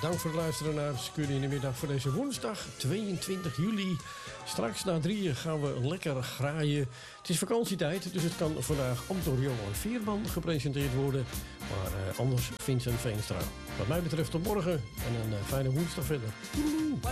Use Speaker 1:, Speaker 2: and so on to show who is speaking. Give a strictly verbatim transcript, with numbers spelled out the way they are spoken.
Speaker 1: Dank voor het luisteren naar Scuddy in de middag voor deze woensdag tweeëntwintig juli. Straks na drieën gaan we lekker graaien. Het is vakantietijd, dus het kan vandaag ook door Johan Veerman gepresenteerd worden. Maar uh, anders Vincent Veenstra. Wat mij betreft tot morgen en een uh, fijne woensdag verder. Doei.